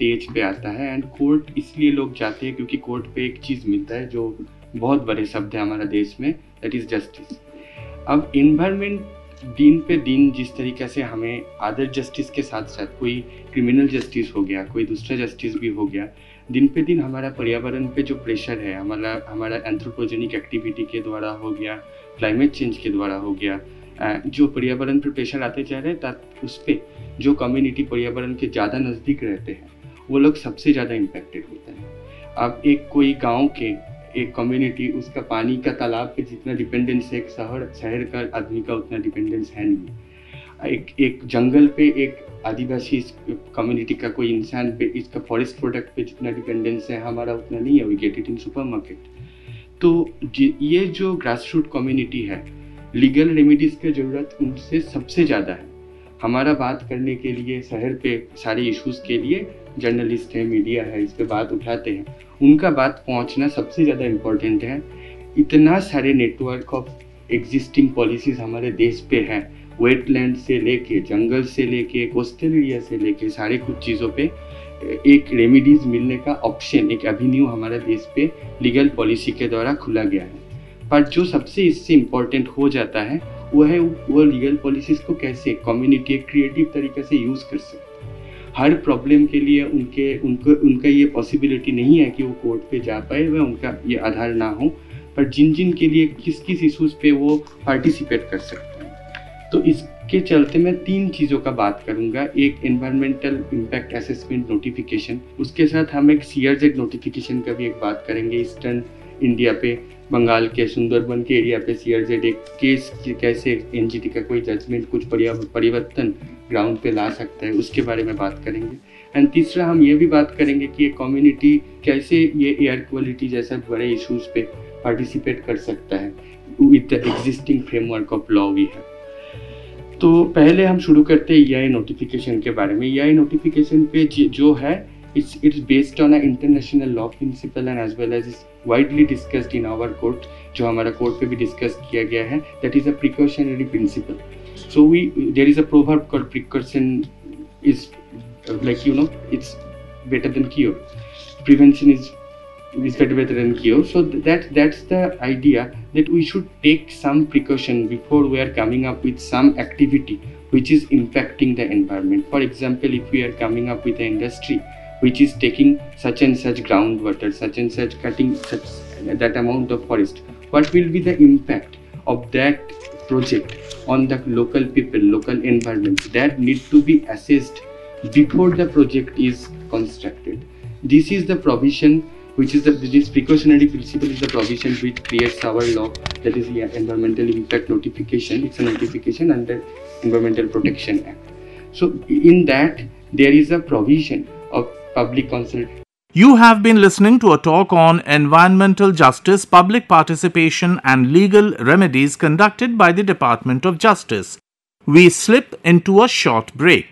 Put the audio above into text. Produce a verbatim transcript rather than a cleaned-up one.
Stage पे आता है। एंड कोर्ट इसलिए लोग जाते हैं क्योंकि कोर्ट पे एक चीज़ मिलता है जो बहुत बड़े शब्द है हमारा देश में, दैट इज़ जस्टिस। अब इन्वायरमेंट दिन पे दिन जिस तरीके से हमें अदर जस्टिस के साथ साथ कोई क्रिमिनल जस्टिस हो गया, कोई दूसरा जस्टिस भी हो गया, दिन पे दिन हमारा पर्यावरण पे जो प्रेशर है, हमारा हमारा एंथ्रोपोजेनिक एक्टिविटी के द्वारा हो गया, क्लाइमेट चेंज के द्वारा हो गया, जो पर्यावरण पर प्रेशर आते जा रहे हैं, उस पर जो कम्युनिटी पर्यावरण के ज़्यादा नज़दीक रहते हैं वो लोग सबसे ज़्यादा इम्पेक्टेड होते हैं। अब एक कोई गांव के एक कम्युनिटी, उसका पानी का तालाब पे जितना डिपेंडेंस है, एक शहर शहर का आदमी का उतना डिपेंडेंस है नहीं। एक एक जंगल पे एक आदिवासी कम्युनिटी का कोई इंसान पे, इसका फॉरेस्ट प्रोडक्ट पे जितना डिपेंडेंस है, हमारा उतना नहीं है। We get it in supermarket. तो ये जो ग्रास रूट कम्युनिटी है, लीगल रेमेडीज़ की ज़रूरत उनसे सबसे ज़्यादा है। हमारा बात करने के लिए शहर पे सारे इश्यूज़ के लिए जर्नलिस्ट है, मीडिया है, इस पे बात उठाते हैं, उनका बात पहुंचना सबसे ज़्यादा इम्पोर्टेंट है। इतना सारे नेटवर्क ऑफ एग्जिस्टिंग पॉलिसीज़ हमारे देश पे हैं, वेटलैंड से लेके, जंगल से लेके, कोस्टल एरिया से लेके, सारे कुछ चीज़ों पे एक रेमेडीज़ मिलने का ऑप्शन, एक एवेन्यू हमारे देश पे लीगल पॉलिसी के द्वारा खुला गया है। पर जो सबसे इससे इम्पोर्टेंट हो जाता है वो है वो लीगल पॉलिसीज़ को कैसे कम्युनिटी एक क्रिएटिव तरीके से यूज़ कर सकते हैं। हर प्रॉब्लम के लिए उनके उनको उनका ये पॉसिबिलिटी नहीं है कि वो कोर्ट पे जा पाए, वह उनका ये आधार ना हो, पर जिन जिन के लिए किस किस इशूज़ पे वो पार्टिसिपेट कर सकते हैं। तो इसके चलते मैं तीन चीज़ों का बात करूँगा। एक एनवायरमेंटल इम्पैक्ट असेसमेंट नोटिफिकेशन, उसके साथ हम एक सीआरजेड नोटिफिकेशन का भी एक बात करेंगे। ईस्टर्न इंडिया पे, बंगाल के सुंदरबन के एरिया पे सीआरजेड एक केस कैसे एनजीटी का कोई जजमेंट कुछ परिवर्तन ग्राउंड पे ला सकता है, उसके बारे में बात करेंगे। एंड तीसरा हम ये भी बात करेंगे कि एक कम्युनिटी कैसे ये एयर क्वालिटी जैसे बड़े इश्यूज़ पे पार्टिसिपेट कर सकता है with the existing framework of law we है। तो पहले हम शुरू करते हैं ईआई नोटिफिकेशन के बारे में। ईआई नोटिफिकेशन पे जो है, it's it's based on an international law principle and as well as is widely discussed in our court, जो हमारा कोर्ट पे भी डिस्कस किया गया है, that is a precautionary principle. So we there is a proverb called precaution is uh, like you know it's better than cure. Prevention is is better than cure. So that that's the idea that we should take some precaution before we are coming up with some activity which is impacting the environment. For example, if we are coming up with an industry which is taking such and such groundwater, such and such cutting such that amount of forest, what will be the impact of that project on the local people, local environment? That need to be assessed before the project is constructed. This is the provision which is the this precautionary principle is the provision which creates our law, that is the environmental impact notification. It's a notification under Environmental Protection Act. So in that there is a provision of public consultation. You have been listening to a talk on environmental justice, public participation and legal remedies conducted by the Department of Justice. We slip into a short break.